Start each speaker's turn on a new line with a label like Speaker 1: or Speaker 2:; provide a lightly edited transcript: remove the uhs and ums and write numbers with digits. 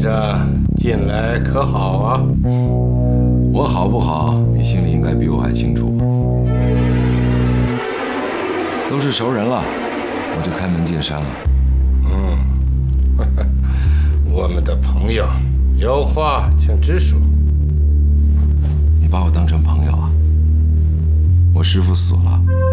Speaker 1: 生近来可好啊？
Speaker 2: 我好不好，你心里应该比我还清楚。都是熟人了，我就开门见山了。
Speaker 1: 我们的朋友，有话请直说。
Speaker 2: 你把我当成朋友啊？我师父死了。